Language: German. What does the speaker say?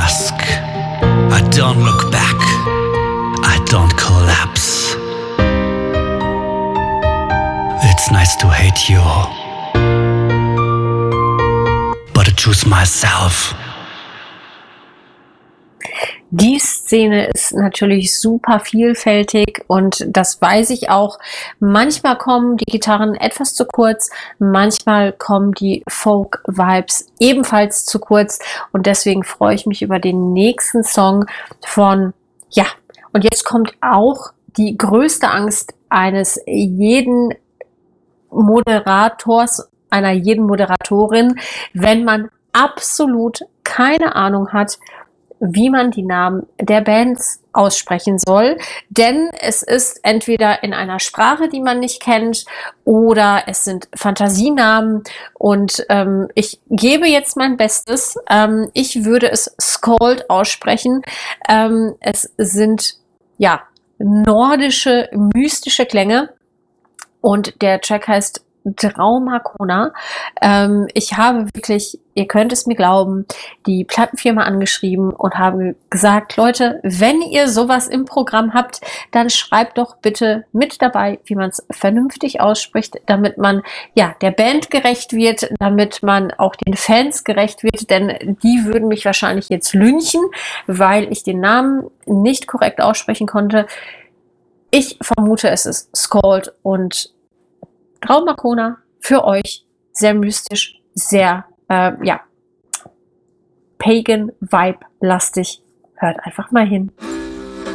ask. I don't look back. I don't collapse. It's nice to hate you, but I choose myself. Die Szene ist natürlich super vielfältig und das weiß ich auch. Manchmal kommen die Gitarren etwas zu kurz, manchmal kommen die Folk-Vibes ebenfalls zu kurz und deswegen freue ich mich über den nächsten Song von, ja, und jetzt kommt auch die größte Angst eines jeden Moderators, einer jeden Moderatorin, wenn man absolut keine Ahnung hat, wie man die Namen der Bands aussprechen soll, denn es ist entweder in einer Sprache, die man nicht kennt, oder es sind Fantasienamen und ich gebe jetzt mein Bestes. Ich würde es Skald aussprechen. Es sind ja nordische, mystische Klänge und der Track heißt Traumakona. Ich habe wirklich, ihr könnt es mir glauben, die Plattenfirma angeschrieben und habe gesagt, Leute, wenn ihr sowas im Programm habt, dann schreibt doch bitte mit dabei, wie man es vernünftig ausspricht, damit man ja der Band gerecht wird, damit man auch den Fans gerecht wird, denn die würden mich wahrscheinlich jetzt lynchen, weil ich den Namen nicht korrekt aussprechen konnte. Ich vermute, es ist Skald und Traumakona für euch, sehr mystisch, sehr, Pagan-Vibe-lastig. Hört einfach mal hin.